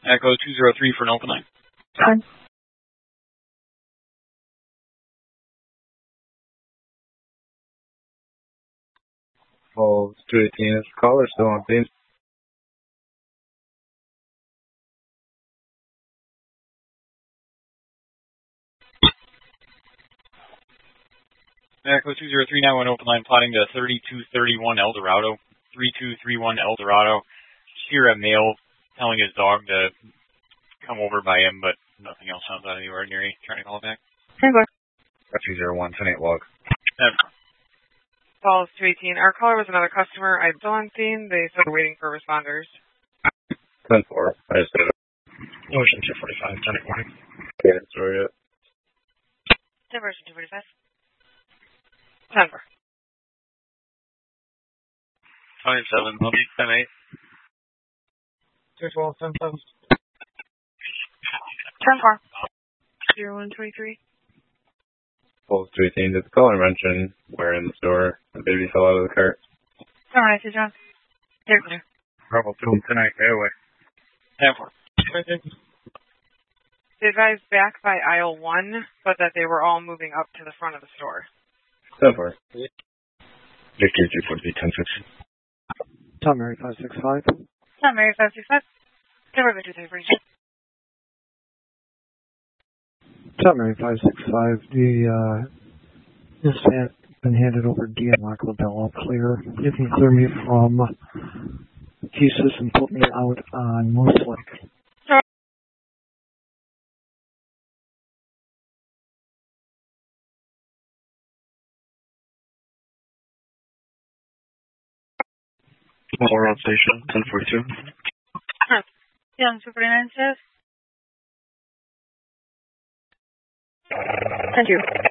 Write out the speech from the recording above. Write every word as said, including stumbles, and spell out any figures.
Echo two zero three for an open line. Fine. Falls two eighteen is the caller, still on scene. Echo two zero three now on open line, plotting to thirty-two thirty-one El Dorado, three two three one El Dorado. Hear a male telling his dog to come over by him, but nothing else sounds out of the ordinary. Trying to call it back. Hey, boy. two zero one, ten eight log. Falls two eighteen. Our caller was another customer. I'm still on scene. They said they're waiting for responders. ten four. I just did it. Ocean two forty-five, ten eight morning. Can't story it. Diversion two forty-five. ten four. five seven, ten eight. two twelve, ten seven. ten four. zero one twenty-three. Falls two eighteen, did the caller mention where in the store the baby fell out of the cart? Alright, it's John. Here, clear. Bravo two, ten eight, stay away. ten four. They advised back by aisle one, but that they were all moving up to the front of the store. ten four. Victor two forty, ten fifty. Tom Mary five six five. Tom Mary five six five. Timber two three three. Tom Mary five six five. The uh, this has been handed over to D M Lock LaBelle. All clear. You can clear me from pieces and put me out on Moose Lake. Motor station, ten forty-two. Yeah, two forty-nine says. Thank you.